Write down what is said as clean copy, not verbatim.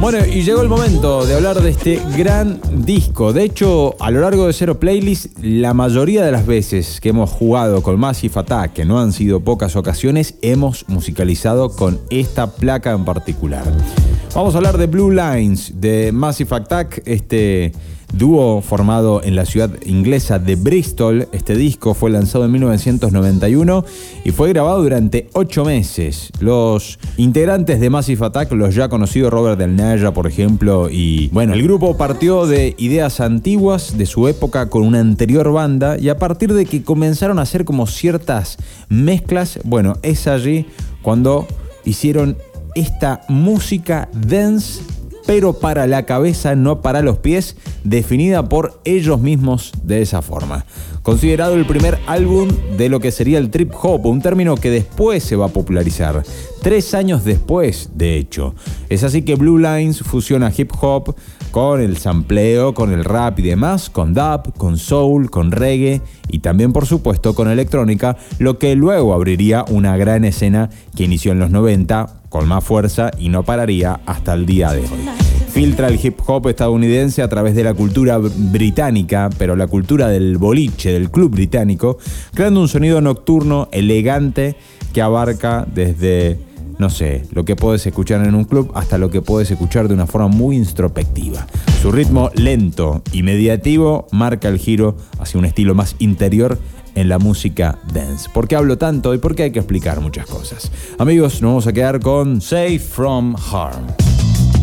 Bueno, y llegó el momento de hablar de este gran disco. De hecho, a lo largo de Zero Playlist, la mayoría de las veces que hemos jugado con Massive Attack, que no han sido pocas ocasiones, hemos musicalizado con esta placa en particular. Vamos a hablar de Blue Lines, de Massive Attack, este dúo formado en la ciudad inglesa de Bristol. Este disco fue lanzado en 1991 y fue grabado durante 8 meses. Los integrantes de Massive Attack, los ya conocidos Robert Del Naja, por ejemplo, y bueno, el grupo partió de ideas antiguas de su época con una anterior banda, y a partir de que comenzaron a hacer como ciertas mezclas, bueno, es allí cuando hicieron esta música dance, pero para la cabeza, no para los pies, definida por ellos mismos de esa forma. Considerado el primer álbum de lo que sería el trip hop, un término que después se va a popularizar, 3 años después, de hecho. Es así que Blue Lines fusiona hip hop con el sampleo, con el rap y demás, con dub, con soul, con reggae y también, por supuesto, con electrónica, lo que luego abriría una gran escena que inició en los 90 con más fuerza y no pararía hasta el día de hoy. Filtra el hip hop estadounidense a través de la cultura británica, pero la cultura del boliche, del club británico, creando un sonido nocturno, elegante, que abarca desde, no sé, lo que puedes escuchar en un club hasta lo que puedes escuchar de una forma muy introspectiva. Su ritmo lento y mediativo marca el giro hacia un estilo más interior en la música dance. ¿Por qué hablo tanto y por qué hay que explicar muchas cosas? Amigos, nos vamos a quedar con Safe From Harm.